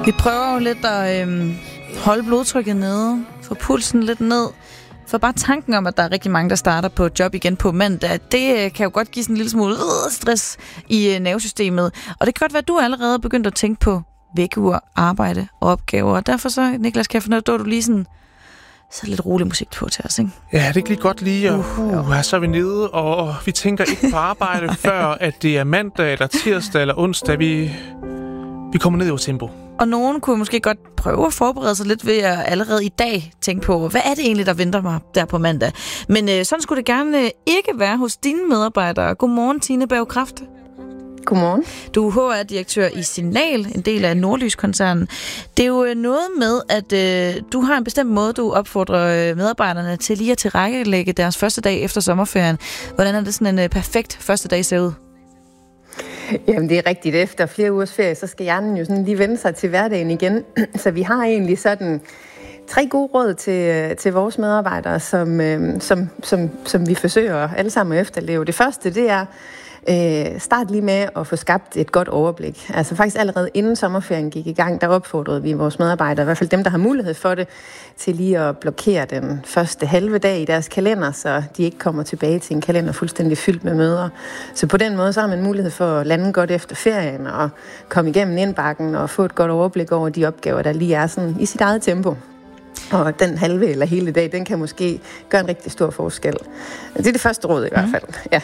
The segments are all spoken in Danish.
Vi prøver jo lidt at holde blodtrykket nede, få pulsen lidt ned. For bare tanken om, at der er rigtig mange, der starter på job igen på mandag, det kan jo godt give sådan en lille smule stress i nervesystemet. Og det kan godt være, at du allerede er begyndt at tænke på vækkeur, arbejde og opgaver. Og derfor så, Niklas, kan jeg finde ud af, at du lige sådan så lidt rolig musik på til os, ikke? Ja, det er ikke lige godt lige, og så er vi nede, og vi tænker ikke på arbejde, før at det er mandag, eller tirsdag, eller onsdag. Vi kommer ned i tempo. Og nogen kunne måske godt prøve at forberede sig lidt ved at allerede i dag tænke på, hvad er det egentlig, der venter mig der på mandag? Men sådan skulle det gerne ikke være hos dine medarbejdere. Godmorgen, Tine Berg Kraft. Godmorgen. Du er HR-direktør i Signal, en del af Nordlys-koncernen. Det er jo noget med, at du har en bestemt måde, du opfordrer medarbejderne til lige at tilrettelægge deres første dag efter sommerferien. Hvordan er det sådan en perfekt første dag ser ud? Jamen, det er rigtigt. Efter flere ugers ferie, så skal hjernen jo sådan lige vende sig til hverdagen igen. Så vi har egentlig sådan 3 gode råd til vores medarbejdere, som vi forsøger alle sammen at efterleve. Det første, det er start lige med at få skabt et godt overblik. Altså faktisk allerede inden sommerferien gik i gang, der opfordrede vi vores medarbejdere, i hvert fald dem, der har mulighed for det, til lige at blokere den første halve dag i deres kalender, så de ikke kommer tilbage til en kalender fuldstændig fyldt med møder. Så på den måde, så har man mulighed for at lande godt efter ferien og komme igennem indbakken og få et godt overblik over de opgaver, der lige er sådan i sit eget tempo. Og den halve eller hele dag, den kan måske gøre en rigtig stor forskel. Det er det første råd i hvert fald. Ja.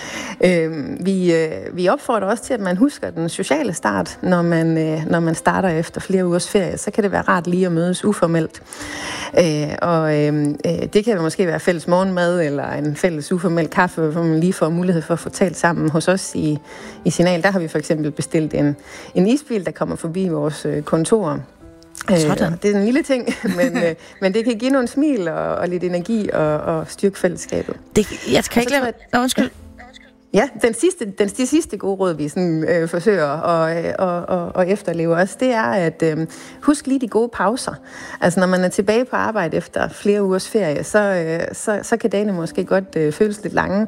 Vi opfordrer også til, at man husker den sociale start, når man starter efter flere ugers ferie. Så kan det være rart lige at mødes uformelt. Det kan måske være fælles morgenmad eller en fælles uformel kaffe, hvor man lige får mulighed for at få talt sammen. Hos os i Signal, der har vi for eksempel bestilt en isbil, der kommer forbi vores kontor. Det er en lille ting, men det kan give nogle smil og lidt energi og styrke fællesskabet. Jeg kan ikke lade... Undskyld. Ja, den sidste gode råd, vi sådan, forsøger at efterleve også, det er at husk lige de gode pauser. Altså når man er tilbage på arbejde efter flere ugers ferie, så kan dagene måske godt føles lidt lange.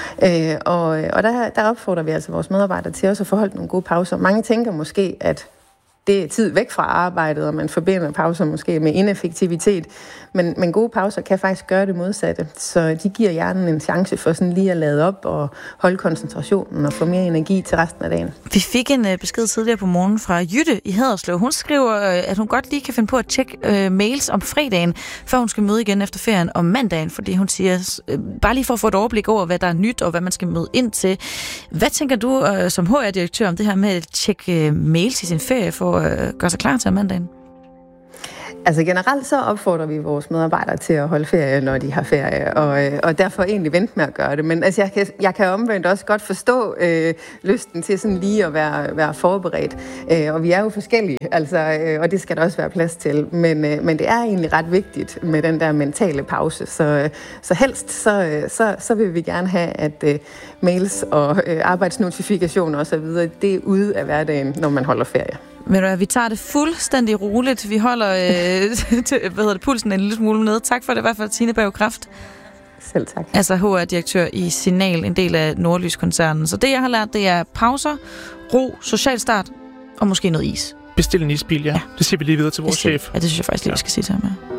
Og der opfordrer vi altså vores medarbejdere til også at forholde nogle gode pauser. Mange tænker måske, at det er tid væk fra arbejdet, og man forbinder pauser måske med ineffektivitet. Men gode pauser kan faktisk gøre det modsatte. Så de giver hjernen en chance for sådan lige at lade op og holde koncentrationen og få mere energi til resten af dagen. Vi fik en besked tidligere på morgen fra Jytte i Haderslev. Hun skriver, at hun godt lige kan finde på at tjekke mails om fredagen, før hun skal møde igen efter ferien om mandagen. Fordi hun siger, bare lige for at få et overblik over, hvad der er nyt og hvad man skal møde ind til. Hvad tænker du som HR-direktør om det her med at tjekke mails i sin ferie for at gøre sig klar til mandagen? Altså generelt så opfordrer vi vores medarbejdere til at holde ferie, når de har ferie, og derfor egentlig vente med at gøre det. Men altså, jeg kan omvendt også godt forstå lysten til sådan lige at være forberedt. Og vi er jo forskellige, altså, og det skal der også være plads til. Men det er egentlig ret vigtigt med den der mentale pause. Så helst så vil vi gerne have, at mails og arbejdsnotifikationer osv., det er ude af hverdagen, når man holder ferie. Men vi tager det fuldstændig roligt. Vi holder pulsen en lille smule nede. Tak for det i hvert fald, Tine Berg Kraft. Selv tak. Altså HR-direktør i Signal, en del af Nordlys-koncernen. Så det, jeg har lært, det er pauser, ro, social start og måske noget is. Bestil en isbil, ja. Det siger vi lige videre til vores chef. Ja, det synes jeg faktisk lige, vi skal sige til ham. Ja.